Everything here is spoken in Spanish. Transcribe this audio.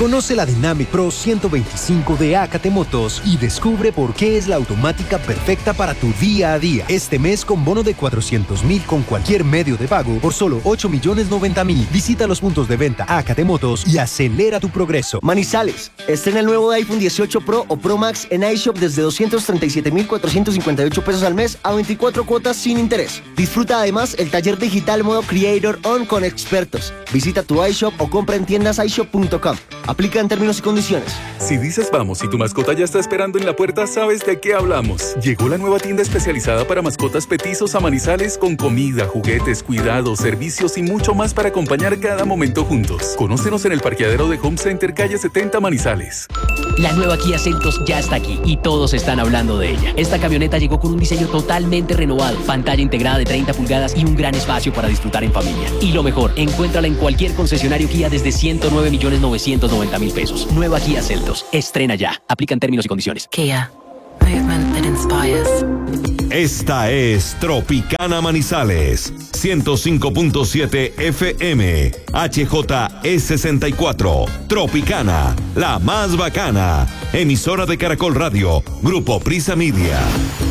Conoce la Dynamic Pro 125 de AKT Motos y descubre por qué es la automática perfecta para tu día a día. Este mes con bono de 400.000 con cualquier medio de pago por solo 8.090.000. Visita los puntos de venta AKT Motos y acelera tu progreso. Manizales, estrena el nuevo iPhone 18 Pro o Pro Max en iShop desde 237.458 pesos al mes a 24 cuotas sin interés. Disfruta además el taller digital modo Creator On con expertos. Visita tu iShop o compra en tiendas iShop.com. Aplica en términos y condiciones. Si dices vamos y tu mascota ya está esperando en la puerta, sabes de qué hablamos. Llegó la nueva tienda especializada para mascotas petizos a Manizales con comida, juguetes, cuidados, servicios y mucho más para acompañar cada momento juntos. Conócenos en el parqueadero de Home Center, calle 70 Manizales. La nueva Kia Seltos ya está aquí y todos están hablando de ella. Esta camioneta llegó con un diseño totalmente renovado, pantalla integrada de 30 pulgadas y un gran espacio para disfrutar en familia. Y lo mejor, encuéntrala en cualquier concesionario Kia desde 109.990.000 pesos. Nueva Kia Seltos. Estrena ya. Aplican términos y condiciones. Kia. Movement that inspires. Esta es Tropicana Manizales, 105.7 FM, HJE64, Tropicana, la más bacana, emisora de Caracol Radio, Grupo Prisa Media.